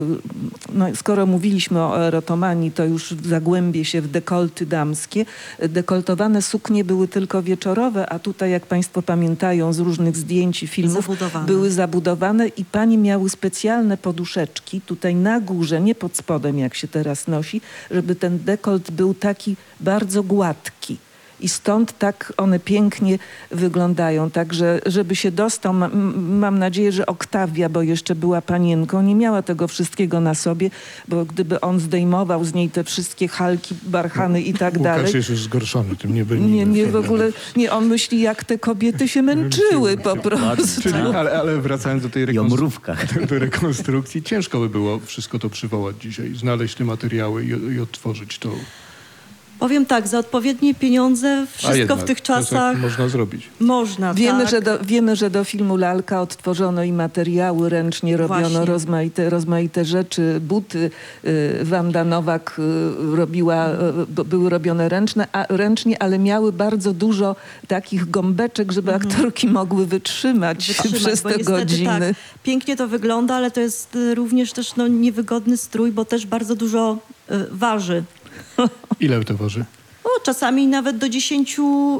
No, skoro mówiliśmy o erotomanii, to już zagłębię się w dekolty damskie. Dekoltowane suknie były tylko wieczorowe, a tutaj, jak państwo pamiętają z różnych zdjęć i filmów, były zabudowane i panie miały specjalne poduszeczki tutaj na górze, nie pod spodem, jak się teraz nosi, żeby ten dekolt był taki bardzo gładki. I stąd tak one pięknie wyglądają. Także, żeby się dostał, mam nadzieję, że Oktawia, bo jeszcze była panienką, nie miała tego wszystkiego na sobie, bo gdyby on zdejmował z niej te wszystkie halki, barchany i tak dalej. Łukasz jest już zgorszony tym, nie w ogóle, nie, on myśli, jak te kobiety się męczyły po prostu. Czyli, ale wracając do tej rekonstrukcji, ciężko by było wszystko to przywołać dzisiaj, znaleźć te materiały i odtworzyć to. Powiem tak, za odpowiednie pieniądze wszystko w tych czasach można zrobić. Można, Wiemy, że do filmu Lalka odtworzono i materiały, ręcznie robiono rozmaite rzeczy. Buty Wanda Nowak robiła, były robione ręcznie, ale miały bardzo dużo takich gąbeczek, żeby aktorki mogły wytrzymać przez te godziny. Tak, pięknie to wygląda, ale to jest również też niewygodny strój, bo też bardzo dużo waży. Ile to waży? Czasami nawet do 10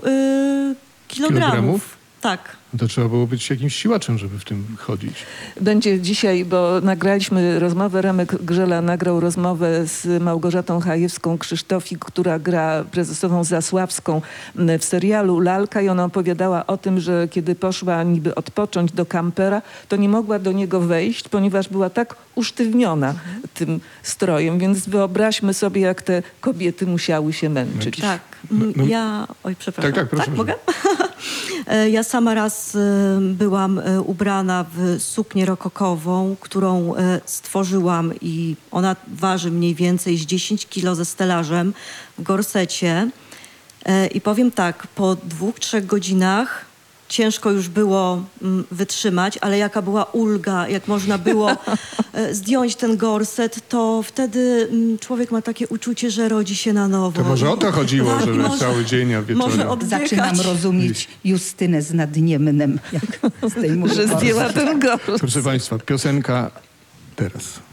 kilogramów. Tak. To trzeba było być jakimś siłaczem, żeby w tym chodzić. Będzie dzisiaj, bo nagraliśmy rozmowę, Remek Grzela nagrał rozmowę z Małgorzatą Chajewską-Krzysztofik, która gra prezesową Zasławską w serialu Lalka i ona opowiadała o tym, że kiedy poszła niby odpocząć do kampera, to nie mogła do niego wejść, ponieważ była tak usztywniona tym strojem, więc wyobraźmy sobie, jak te kobiety musiały się męczyć. Tak. Oj, przepraszam. Tak, proszę. Mogę? Ja sama raz byłam ubrana w suknię rokokową, którą stworzyłam i ona waży mniej więcej z 10 kilo ze stelażem w gorsecie. I powiem tak, po 2-3 godzinach ciężko już było wytrzymać, ale jaka była ulga, jak można było zdjąć ten gorset, to wtedy człowiek ma takie uczucie, że rodzi się na nowo. To może o to chodziło, żeby cały dzień, a wieczorem... Zaczynam rozumieć Justynę z Nadniemnem, jak zdejmuje że zdjęła ten gorset. Proszę państwa, piosenka teraz.